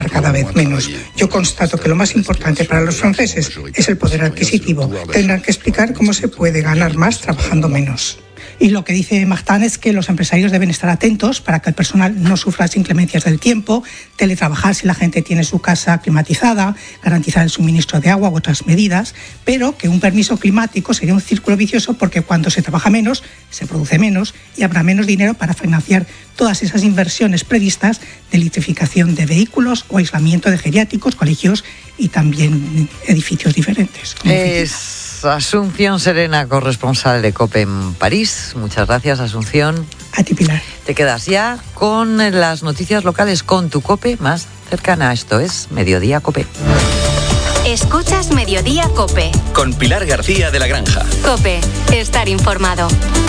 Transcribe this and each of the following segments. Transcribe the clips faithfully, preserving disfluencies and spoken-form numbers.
trabajar cada vez menos. Yo constato que lo más importante para los franceses es el poder adquisitivo. Tendrán que explicar cómo se puede ganar más trabajando menos. Y lo que dice Martin es que los empresarios deben estar atentos para que el personal no sufra las inclemencias del tiempo, teletrabajar si la gente tiene su casa climatizada, garantizar el suministro de agua u otras medidas, pero que un permiso climático sería un círculo vicioso porque cuando se trabaja menos, se produce menos y habrá menos dinero para financiar todas esas inversiones previstas de electrificación de vehículos o aislamiento de geriátricos, colegios y también edificios diferentes. Es... Asunción Serena, corresponsal de COPE en París. Muchas gracias, Asunción. A ti, Pilar. Te quedas ya con las noticias locales con tu COPE más cercana. Esto es Mediodía COPE. Escuchas Mediodía COPE. Con Pilar García de la Granja. COPE, estar informado.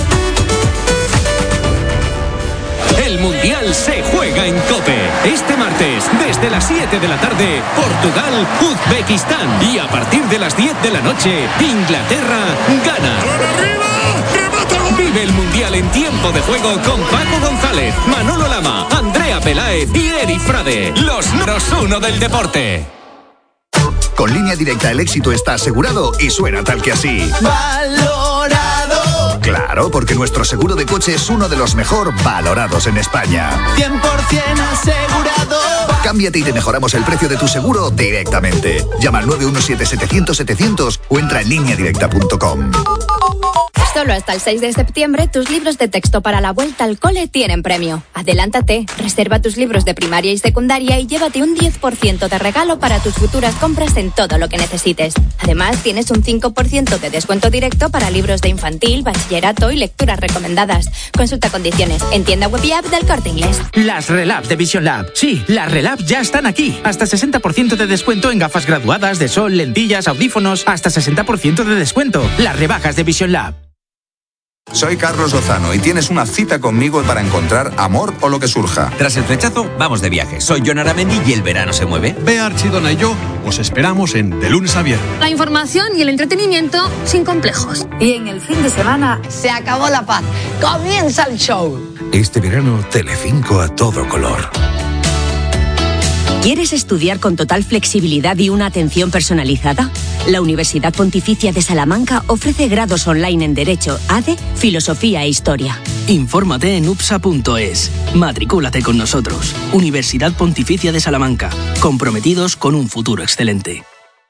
El Mundial se juega en COPE. Este martes, desde las siete de la tarde, Portugal, Uzbekistán. Y a partir de las diez de la noche, Inglaterra, Ghana. Vive el Mundial en tiempo de juego con Paco González, Manolo Lama, Andrea Peláez y Eri Frade. Los números uno del deporte. Con Línea Directa el éxito está asegurado y suena tal que así. ¡Valorado! Claro, porque nuestro seguro de coche es uno de los mejor valorados en España. cien por ciento asegurado. Cámbiate y te mejoramos el precio de tu seguro directamente. Llama al nueve uno siete, setecientos, setecientos o entra en línea directa punto com. Solo hasta el seis de septiembre, tus libros de texto para la vuelta al cole tienen premio. Adelántate, reserva tus libros de primaria y secundaria y llévate un diez por ciento de regalo para tus futuras compras en todo lo que necesites. Además, tienes un cinco por ciento de descuento directo para libros de infantil, bachillerato y lecturas recomendadas. Consulta condiciones en tienda web y app del Corte Inglés. Las Relab de Vision Lab. Sí, las Relab ya están aquí. Hasta sesenta por ciento de descuento en gafas graduadas, de sol, lentillas, audífonos. Hasta sesenta por ciento de descuento. Las rebajas de Vision Lab. Soy Carlos Lozano y tienes una cita conmigo para encontrar amor o lo que surja. Tras el flechazo, vamos de viaje. Soy Jon Aramendi y el verano se mueve. Bea Archidona y yo os esperamos en De Lunes a Viernes. La información y el entretenimiento sin complejos. Y en el fin de semana se acabó la paz. Comienza el show. Este verano, Telecinco a todo color. ¿Quieres estudiar con total flexibilidad y una atención personalizada? La Universidad Pontificia de Salamanca ofrece grados online en Derecho, A D E, Filosofía e Historia. Infórmate en upsa punto es. Matricúlate con nosotros. Universidad Pontificia de Salamanca. Comprometidos con un futuro excelente.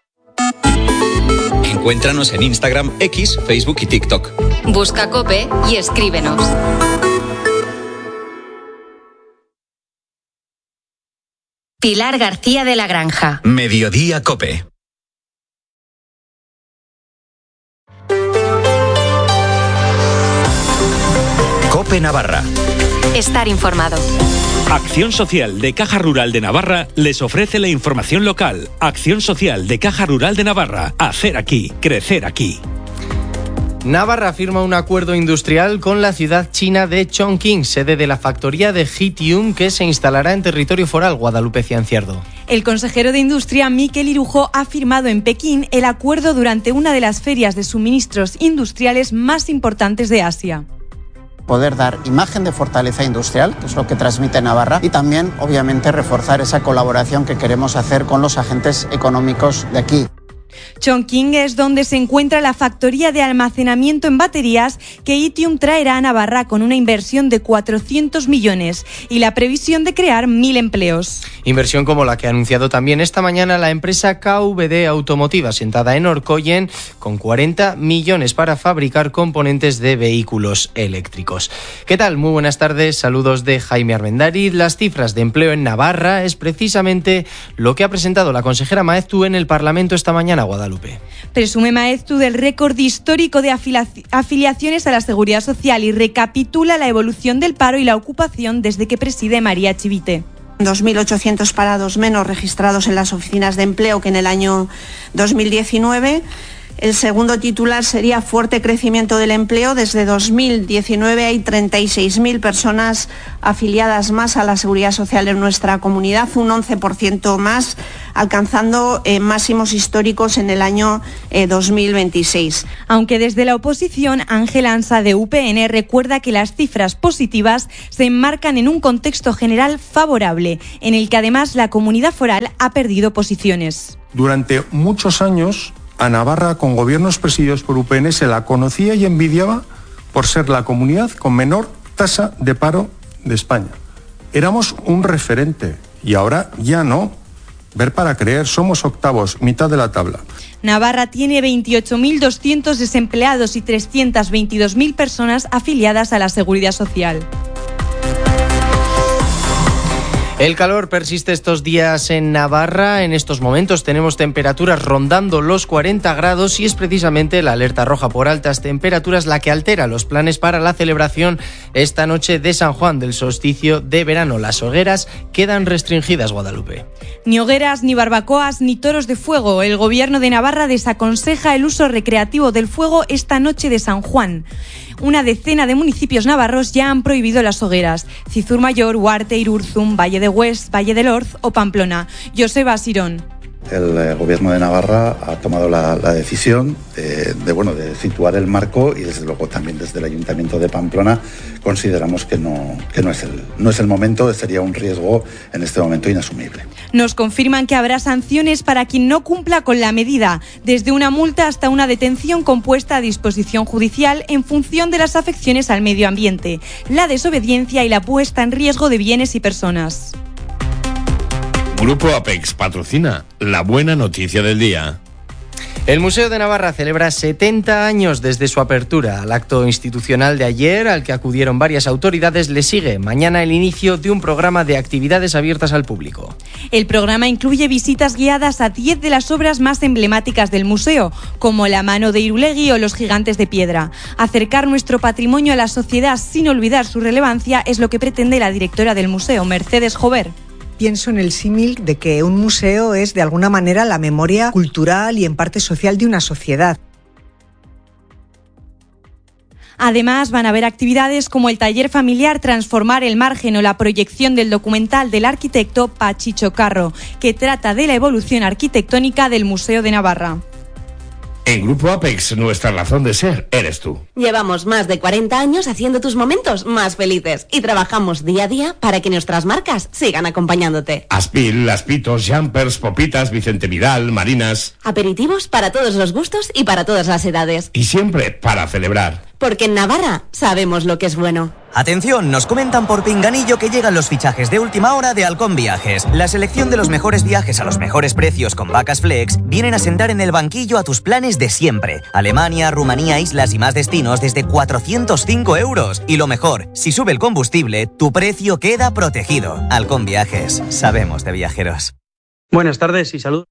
Encuéntranos en Instagram, X, Facebook y TikTok. Busca COPE y escríbenos. Pilar García de la Granja. Mediodía COPE. COPE Navarra. Estar informado. Acción Social de Caja Rural de Navarra les ofrece la información local. Acción Social de Caja Rural de Navarra. Hacer aquí, crecer aquí. Navarra firma un acuerdo industrial con la ciudad china de Chongqing, sede de la factoría de Hitium que se instalará en territorio foral. Guadalupe Cianciardo. El consejero de Industria, Miquel Irujo, ha firmado en Pekín el acuerdo durante una de las ferias de suministros industriales más importantes de Asia. Poder dar imagen de fortaleza industrial, que es lo que transmite Navarra, y también, obviamente, reforzar esa colaboración que queremos hacer con los agentes económicos de aquí. Chongqing es donde se encuentra la factoría de almacenamiento en baterías que Hitium traerá a Navarra con una inversión de cuatrocientos millones y la previsión de crear mil empleos. Inversión como la que ha anunciado también esta mañana la empresa K V D Automotiva, sentada en Orcoyen, con cuarenta millones para fabricar componentes de vehículos eléctricos. ¿Qué tal? Muy buenas tardes, saludos de Jaime Armendariz. Las cifras de empleo en Navarra es precisamente lo que ha presentado la consejera Maeztu en el Parlamento esta mañana. Guadalupe. Presume Maeztu del récord histórico de afiliaci- afiliaciones a la Seguridad Social y recapitula la evolución del paro y la ocupación desde que preside María Chivite. dos mil ochocientos parados menos registrados en las oficinas de empleo que en el año dos mil diecinueve. El segundo titular sería fuerte crecimiento del empleo. Desde dos mil diecinueve hay treinta y seis mil personas afiliadas más a la Seguridad Social en nuestra comunidad, un once por ciento más. alcanzando eh, máximos históricos en el año eh, dos mil veintiséis. Aunque desde la oposición, Ángela Ansa de U P N recuerda que las cifras positivas se enmarcan en un contexto general favorable, en el que además la comunidad foral ha perdido posiciones. Durante muchos años, a Navarra, con gobiernos presididos por U P N, se la conocía y envidiaba por ser la comunidad con menor tasa de paro de España. Éramos un referente y ahora ya no. Ver para creer, somos octavos, mitad de la tabla. Navarra tiene veintiocho mil doscientos desempleados y trescientas veintidós mil personas afiliadas a la Seguridad Social. El calor persiste estos días en Navarra. En estos momentos tenemos temperaturas rondando los cuarenta grados y es precisamente la alerta roja por altas temperaturas la que altera los planes para la celebración esta noche de San Juan, del solsticio de verano. Las hogueras quedan restringidas, Guadalupe. Ni hogueras, ni barbacoas, ni toros de fuego. El Gobierno de Navarra desaconseja el uso recreativo del fuego esta noche de San Juan. Una decena de municipios navarros ya han prohibido las hogueras: Cizur Mayor, Huarte, Irurzum, Valle de Hues, Valle del Orz o Pamplona. Joseba Sirón. El eh, Gobierno de Navarra ha tomado la, la decisión de, de, bueno, de situar el marco y desde luego también desde el Ayuntamiento de Pamplona consideramos que no, que no, es, el, no es el momento, sería un riesgo en este momento inasumible. Nos confirman que habrá sanciones para quien no cumpla con la medida, desde una multa hasta una detención con puesta a disposición judicial en función de las afecciones al medio ambiente, la desobediencia y la puesta en riesgo de bienes y personas. Grupo Apex patrocina la buena noticia del día. El Museo de Navarra celebra setenta años desde su apertura. Al acto institucional de ayer, al que acudieron varias autoridades, le sigue mañana el inicio de un programa de actividades abiertas al público. El programa incluye visitas guiadas a diez de las obras más emblemáticas del museo, como la mano de Irulegui o los gigantes de piedra. Acercar nuestro patrimonio a la sociedad sin olvidar su relevancia es lo que pretende la directora del museo, Mercedes Jover. Pienso en el símil de que un museo es de alguna manera la memoria cultural y en parte social de una sociedad. Además, van a haber actividades como el taller familiar Transformar el Margen o la proyección del documental del arquitecto Pachicho Carro, que trata de la evolución arquitectónica del Museo de Navarra. En Grupo Apex, nuestra razón de ser eres tú. Llevamos más de cuarenta años haciendo tus momentos más felices y trabajamos día a día para que nuestras marcas sigan acompañándote. Aspil, Aspitos, Jumpers, Popitas, Vicente Vidal, Marinas. Aperitivos para todos los gustos y para todas las edades. Y siempre para celebrar. Porque en Navarra sabemos lo que es bueno. Atención, nos comentan por pinganillo que llegan los fichajes de última hora de Halcón Viajes. La selección de los mejores viajes a los mejores precios con vacas flex vienen a sentar en el banquillo a tus planes de siempre. Alemania, Rumanía, islas y más destinos desde cuatrocientos cinco euros. Y lo mejor, si sube el combustible, tu precio queda protegido. Halcón Viajes, sabemos de viajeros. Buenas tardes y saludos.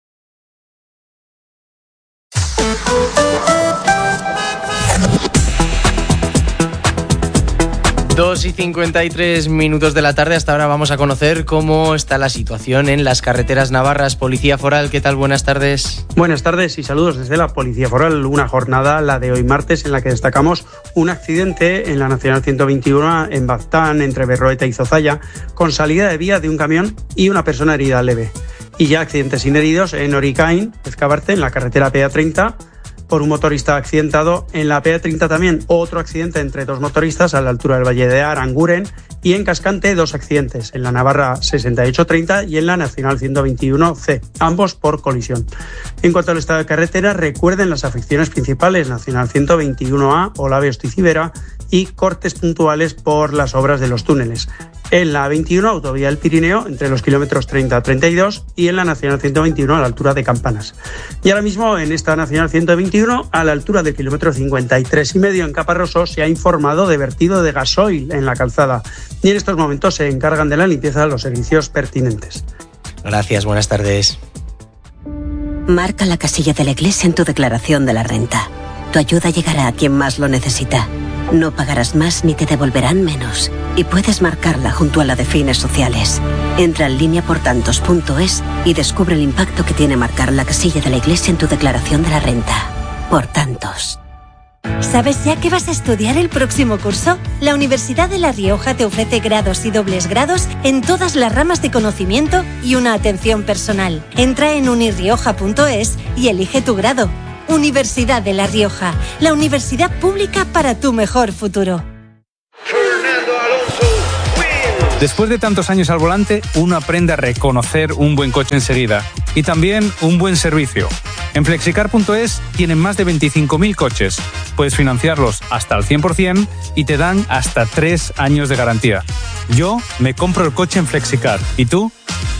dos y cincuenta y tres minutos de la tarde. Hasta ahora vamos a conocer cómo está la situación en las carreteras navarras. Policía Foral, ¿qué tal? Buenas tardes. Buenas tardes y saludos desde la Policía Foral. Una jornada, la de hoy martes, en la que destacamos un accidente en la Nacional ciento veintiuno en Baztán, entre Berroeta y Zozaya, con salida de vía de un camión y una persona herida leve. Y ya accidentes sin heridos en Oricain, Ezcabarte, en la carretera P A treinta, por un motorista accidentado. En la P A treinta también otro accidente entre dos motoristas a la altura del Valle de Aranguren, y en Cascante dos accidentes, en la Navarra sesenta y ocho treinta y en la Nacional ciento veintiuno C, ambos por colisión. En cuanto al estado de carretera, recuerden las afecciones principales: Nacional ciento veintiuno A, Olave-Osticibera, y cortes puntuales por las obras de los túneles. En la veintiuno, autovía del Pirineo, entre los kilómetros treinta a treinta y dos, y en la Nacional ciento veintiuno a la altura de Campanas. Y ahora mismo en esta Nacional ciento veintiuno, a la altura del kilómetro cincuenta y tres y medio en Caparroso, se ha informado de vertido de gasoil en la calzada, y en estos momentos se encargan de la limpieza los servicios pertinentes. Gracias, buenas tardes. Marca la casilla de la Iglesia en tu declaración de la renta. Tu ayuda llegará a quien más lo necesita. No pagarás más ni te devolverán menos. Y puedes marcarla junto a la de fines sociales. Entra en línea por tantos punto es y descubre el impacto que tiene marcar la casilla de la Iglesia en tu declaración de la renta. Por tantos. ¿Sabes ya qué vas a estudiar el próximo curso? La Universidad de La Rioja te ofrece grados y dobles grados en todas las ramas de conocimiento y una atención personal. Entra en unirrioja punto es y elige tu grado. Universidad de La Rioja, la universidad pública para tu mejor futuro. Después de tantos años al volante, uno aprende a reconocer un buen coche enseguida y también un buen servicio. En flexicar punto es tienen más de veinticinco mil coches. Puedes financiarlos hasta al cien por ciento y te dan hasta tres años de garantía. Yo me compro el coche en Flexicar. ¿Y tú?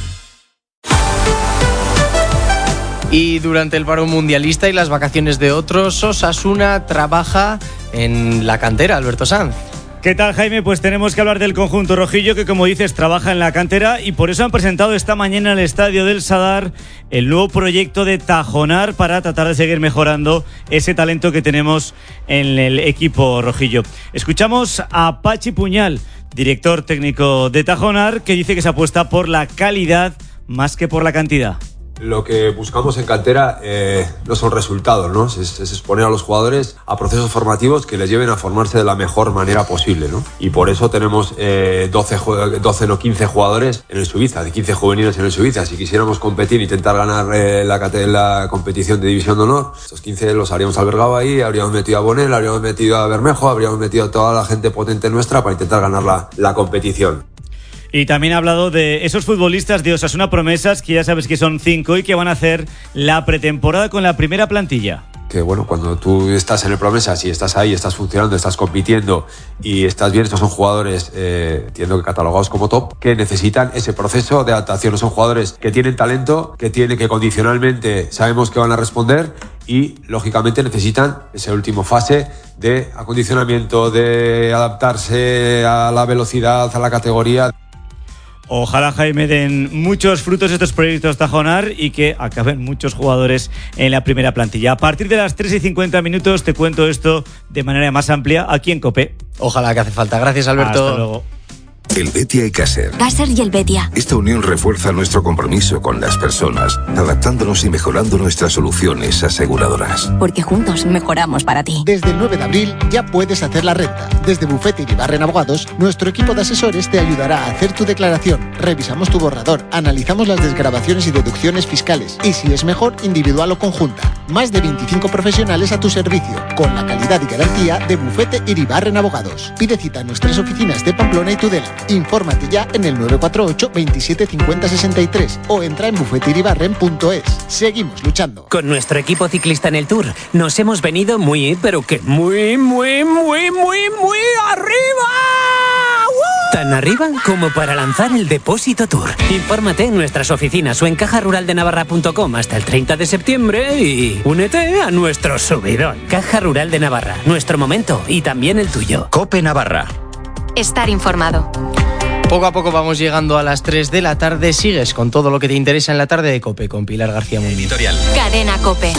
Y durante el paro mundialista y las vacaciones de otros, Osasuna trabaja en la cantera, Alberto Sanz. ¿Qué tal, Jaime? Pues tenemos que hablar del conjunto rojillo que, como dices, trabaja en la cantera y por eso han presentado esta mañana en el Estadio del Sadar el nuevo proyecto de Tajonar para tratar de seguir mejorando ese talento que tenemos en el equipo rojillo. Escuchamos a Pachi Puñal, director técnico de Tajonar, que dice que se apuesta por la calidad más que por la cantidad. Lo que buscamos en cantera eh, no son resultados, ¿no? Es, es exponer a los jugadores a procesos formativos que les lleven a formarse de la mejor manera posible, ¿no? Y por eso tenemos eh, doce, doce, no quince jugadores en el Suiza, de quince juveniles en el Suiza. Si quisiéramos competir e intentar ganar eh, la, la competición de División de Honor, estos quince los habríamos albergado ahí, habríamos metido a Bonel, habríamos metido a Bermejo, habríamos metido a toda la gente potente nuestra para intentar ganar la, la competición. Y también ha hablado de esos futbolistas de Osasuna Promesas, que ya sabes que son cinco y que van a hacer la pretemporada con la primera plantilla. Que bueno, cuando tú estás en el Promesas y estás ahí, estás funcionando, estás compitiendo y estás bien, estos son jugadores, eh, entiendo que catalogados como top, que necesitan ese proceso de adaptación. Son jugadores que tienen talento, que tienen que condicionalmente sabemos que van a responder y lógicamente necesitan esa última fase de acondicionamiento, de adaptarse a la velocidad, a la categoría. Ojalá, Jaime, den muchos frutos estos proyectos Tajonar y que acaben muchos jugadores en la primera plantilla. A partir de las tres y cincuenta minutos te cuento esto de manera más amplia aquí en COPE. Ojalá, que hace falta. Gracias, Alberto. Hasta luego. Helvetia y Caser. Caser y Helvetia. Esta unión refuerza nuestro compromiso con las personas, adaptándonos y mejorando nuestras soluciones aseguradoras. Porque juntos mejoramos para ti. Desde el nueve de abril ya puedes hacer la renta. Desde Bufete Iribarren Abogados, nuestro equipo de asesores te ayudará a hacer tu declaración. Revisamos tu borrador, analizamos las desgravaciones y deducciones fiscales y, si es mejor, individual o conjunta. Más de veinticinco profesionales a tu servicio, con la calidad y garantía de Bufete Iribarren Abogados. Pide cita en nuestras oficinas de Pamplona y Tudela. Infórmate ya en el nueve cuatro ocho, veintisiete, cincuenta, sesenta y tres o entra en bufete iribarren punto es. Seguimos luchando. Con nuestro equipo ciclista en el Tour nos hemos venido muy, pero que muy, muy, muy, muy, muy arriba. ¡Uh! Tan arriba como para lanzar el Depósito Tour. Infórmate en nuestras oficinas o en caja rural de navarra punto com hasta el treinta de septiembre y únete a nuestro subidón. Caja Rural de Navarra, nuestro momento y también el tuyo. COPE Navarra. Estar informado. Poco a poco vamos llegando a las tres de la tarde. Sigues con todo lo que te interesa en la tarde de COPE con Pilar García Muñiz. Editorial. Cadena COPE.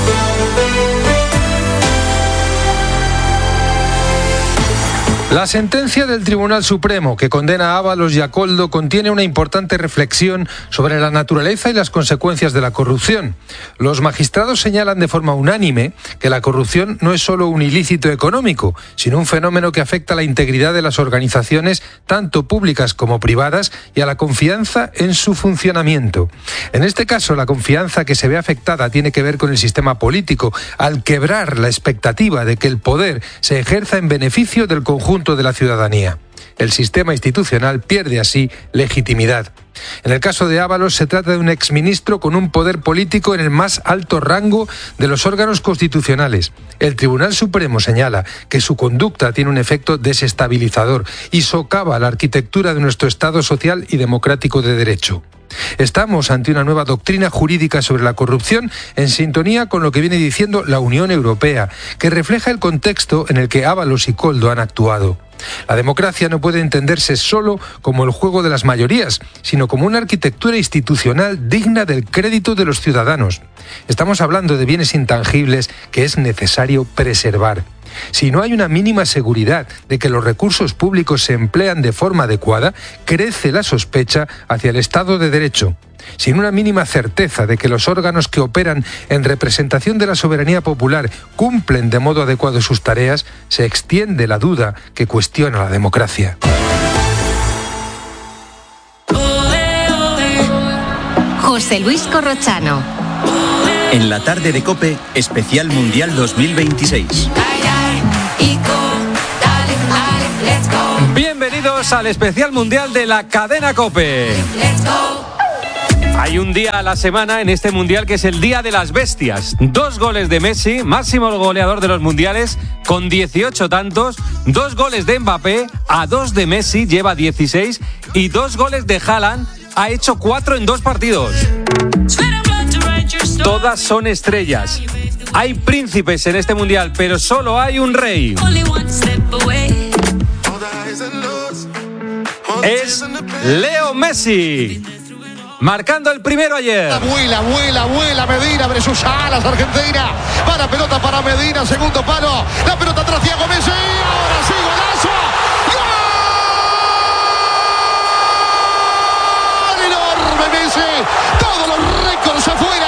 La sentencia del Tribunal Supremo que condena a Ábalos y a Koldo contiene una importante reflexión sobre la naturaleza y las consecuencias de la corrupción. Los magistrados señalan de forma unánime que la corrupción no es solo un ilícito económico, sino un fenómeno que afecta a la integridad de las organizaciones, tanto públicas como privadas, y a la confianza en su funcionamiento. En este caso, la confianza que se ve afectada tiene que ver con el sistema político, al quebrar la expectativa de que el poder se ejerza en beneficio del conjunto de la ciudadanía. El sistema institucional pierde así legitimidad. En el caso de Ábalos se trata de un exministro con un poder político en el más alto rango de los órganos constitucionales. El Tribunal Supremo señala que su conducta tiene un efecto desestabilizador y socava la arquitectura de nuestro Estado social y democrático de derecho. Estamos ante una nueva doctrina jurídica sobre la corrupción en sintonía con lo que viene diciendo la Unión Europea, que refleja el contexto en el que Ábalos y Koldo han actuado. La democracia no puede entenderse solo como el juego de las mayorías, sino como una arquitectura institucional digna del crédito de los ciudadanos. Estamos hablando de bienes intangibles que es necesario preservar. Si no hay una mínima seguridad de que los recursos públicos se emplean de forma adecuada, crece la sospecha hacia el Estado de Derecho. Sin una mínima certeza de que los órganos que operan en representación de la soberanía popular cumplen de modo adecuado sus tareas, se extiende la duda que cuestiona la democracia. José Luis Corrochano. En la tarde de COPE, especial Mundial dos mil veintiséis. Bienvenidos al especial mundial de la cadena COPE. Hay un día a la semana en este mundial que es el día de las bestias. Dos goles de Messi, máximo goleador de los mundiales, con dieciocho tantos. Dos goles de Mbappé, a dos de Messi, lleva dieciséis. Y dos goles de Haaland, ha hecho cuatro en dos partidos. Todas son estrellas. Hay príncipes en este mundial, pero solo hay un rey. Es Leo Messi, marcando el primero ayer. Vuela, vuela, vuela Medina, abre sus alas Argentina. Para pelota para Medina, segundo palo. La pelota atrás Thiago Messi. Ahora sí, golazo. ¡Gol! Enorme Messi. Todos los récords afuera.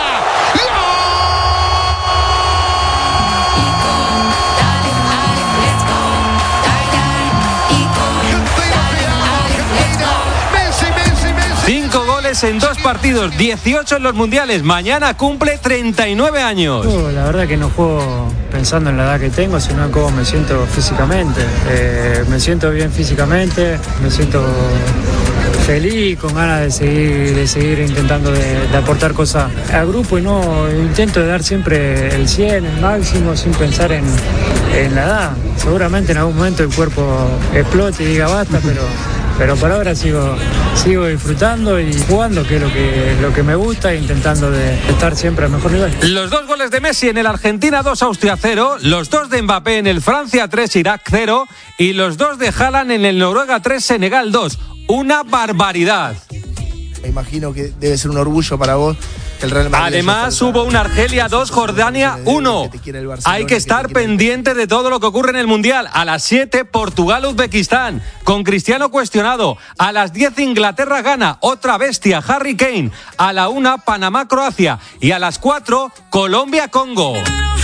Cinco goles en dos partidos, dieciocho en los mundiales. Mañana cumple treinta y nueve años. Oh, la verdad que no juego pensando en la edad que tengo, sino en cómo me siento físicamente. Eh, me siento bien físicamente, me siento feliz, con ganas de seguir, de seguir intentando de, de aportar cosas al grupo y no intento de dar siempre el cien, el máximo, sin pensar en, en la edad. Seguramente en algún momento el cuerpo explote y diga basta, pero... Pero por ahora sigo, sigo disfrutando y jugando, que es lo que, lo que me gusta, e intentando de estar siempre al mejor nivel. Los dos goles de Messi en el Argentina dos, Austria cero, los dos de Mbappé en el Francia tres, Irak cero y los dos de Haaland en el Noruega tres, Senegal dos. Una barbaridad. Me imagino que debe ser un orgullo para vos. El Real Madrid. Además hubo un Argelia dos, Jordania uno. Hay que estar pendiente de todo lo que ocurre en el Mundial. A las siete, Portugal-Uzbekistán, con Cristiano cuestionado. A las diez, Inglaterra gana, otra bestia, Harry Kane. A la una, Panamá-Croacia. Y a las cuatro, Colombia-Congo.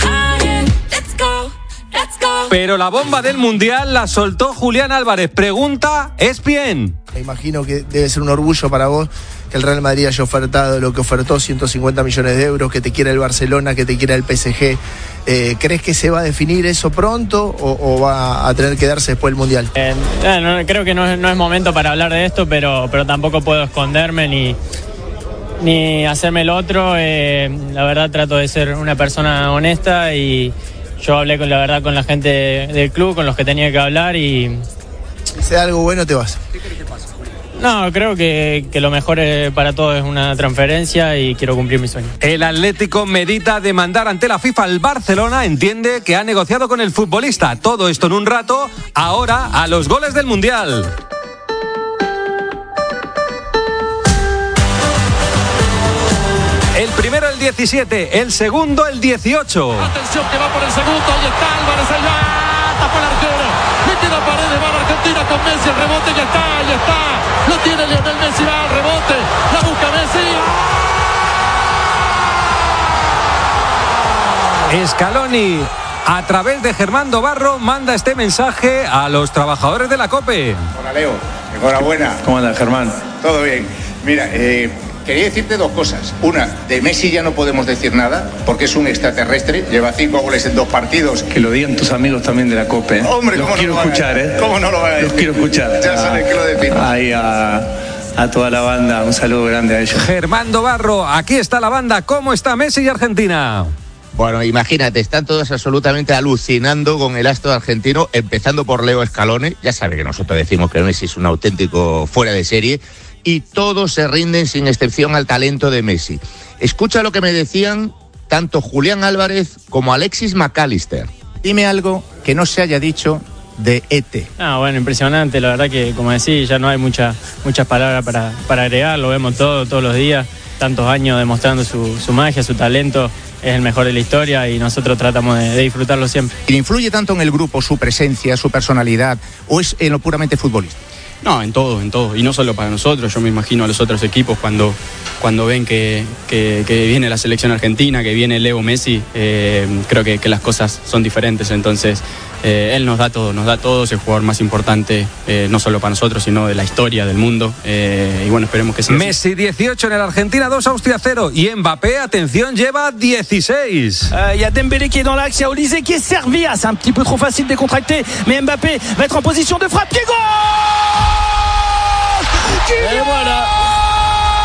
Pero la bomba del Mundial la soltó Julián Álvarez. Pregunta, ¿es bien? Me imagino que debe ser un orgullo para vos que el Real Madrid haya ofertado lo que ofertó, ciento cincuenta millones de euros, que te quiera el Barcelona, que te quiera el P S G. Eh, ¿Crees que se va a definir eso pronto o, o va a tener que darse después del Mundial? Eh, no, creo que no es, no es momento para hablar de esto, pero, pero tampoco puedo esconderme ni, ni hacerme el otro. Eh, la verdad trato de ser una persona honesta y yo hablé con la verdad con la gente del club, con los que tenía que hablar y... Si sea algo bueno te vas. ¿Qué crees que pasa? No, creo que, que lo mejor para todos es una transferencia y quiero cumplir mi sueño. El Atlético medita demandar ante la FIFA al Barcelona. Entiende que ha negociado con el futbolista. Todo esto en un rato. Ahora a los goles del Mundial. El primero el diecisiete, el segundo el dieciocho. Atención que va por el segundo, ahí está Álvarez, ahí va, tapó el arquero. Le queda Paredes, va a Argentina con Messi, el rebote ya está, ya está. Lo tiene Lionel Messi, va al rebote, la busca Messi. Scaloni, a través de Germán Dobarro, manda este mensaje a los trabajadores de la COPE. Hola Leo, enhorabuena. ¿Cómo andas, Germán? Todo bien. Mira, eh, quería decirte dos cosas. Una, de Messi ya no podemos decir nada, porque es un extraterrestre, lleva cinco goles en dos partidos. Que lo digan tus amigos también de la COPE. Hombre, los ¿cómo quiero no lo escuchar, van a, ¿eh? ¿Cómo no lo van a decir? Los quiero escuchar. Ya sabes que lo decimos. Ahí a, a toda la banda, un saludo grande a ellos. Germán Dobarro, aquí está la banda. ¿Cómo está Messi y Argentina? Bueno, imagínate, están todos absolutamente alucinando con el astro argentino, empezando por Leo Scaloni. Ya sabe que nosotros decimos que Messi es un auténtico fuera de serie. Y todos se rinden sin excepción al talento de Messi. Escucha lo que me decían tanto Julián Álvarez como Alexis McAllister. Dime algo que no se haya dicho de E T. Ah, bueno, impresionante, la verdad que como decís, ya no hay mucha, muchas palabras para, para agregar, lo vemos todo, todos los días, tantos años demostrando su, su magia, su talento, es el mejor de la historia y nosotros tratamos de, de disfrutarlo siempre. ¿Influye tanto en el grupo su presencia, su personalidad o es en lo puramente futbolístico? No, en todo, en todo, y no solo para nosotros, yo me imagino a los otros equipos cuando, cuando ven que, que, que viene la selección argentina, que viene Leo Messi, eh, creo que, que las cosas son diferentes, entonces eh, él nos da todo, nos da todo, es el jugador más importante, eh, no solo para nosotros, sino de la historia del mundo, eh, y bueno, esperemos que sea Messi así. dieciocho en el Argentina dos, Austria cero, y Mbappé, atención, lleva dieciséis. Il uh, y a Dembélé qui est dans l'axe, il y a Olysée qui est servi, ah, c'est un petit peu trop facile décontracté, mais Mbappé va être en position de frappe, qui est goal! Et voilà,